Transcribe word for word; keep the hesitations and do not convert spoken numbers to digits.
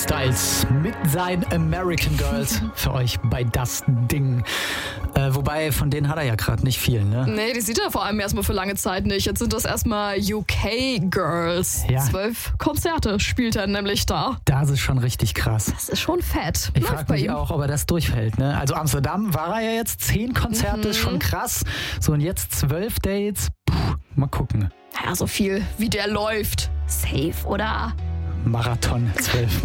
Styles mit seinen American Girls für euch bei Das Ding. Äh, wobei, von denen hat er ja gerade nicht viel, ne? Nee, die sieht er vor allem erstmal für lange Zeit nicht. Jetzt sind das erstmal U K-Girls. Ja. Zwölf Konzerte spielt er nämlich da. Das ist schon richtig krass. Das ist schon fett. Ich Läuft frage bei mich ihm. auch, ob er das durchfällt, ne? Also Amsterdam war er ja jetzt, zehn Konzerte, ist schon krass. So, und jetzt zwölf Dates, puh, mal gucken. Naja, so viel wie der läuft. Safe, oder? Marathon, zwölf.